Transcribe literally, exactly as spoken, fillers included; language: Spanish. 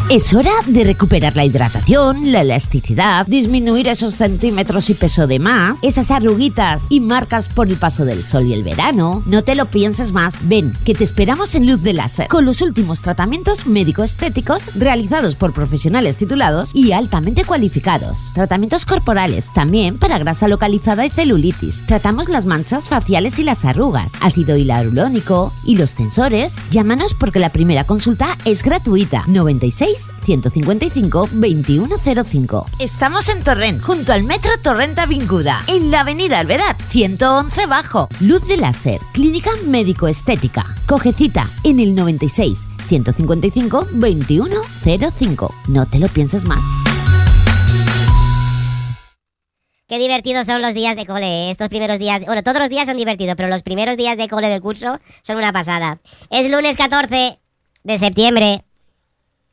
Es hora de recuperar la hidratación, la elasticidad, disminuir esos centímetros y peso de más, esas arruguitas y marcas por el paso del sol y el verano. No te lo pienses más. Ven, que te esperamos en Luz de Láser, con los últimos tratamientos médico-estéticos realizados por profesionales titulados y altamente cualificados. Tratamientos corporales, también para grasa localizada y celulitis. Tratamos las manchas faciales y las arrugas, ácido hialurónico y los tensores. Llámanos porque la primera consulta es gratuita. noventa y seis, ciento cincuenta y cinco, veintiuno cero cinco. Estamos en Torrent, junto al Metro Torrent Avinguda, en la avenida Alvedad, ciento once Bajo. Luz de Láser, clínica médico-estética. Coge cita en el noventa y seis, ciento cincuenta y cinco, veintiuno cero cinco. No te lo pienses más. Qué divertidos son los días de cole, ¿eh? Estos primeros días... Bueno, todos los días son divertidos, pero los primeros días de cole del curso son una pasada. Es lunes catorce de septiembre.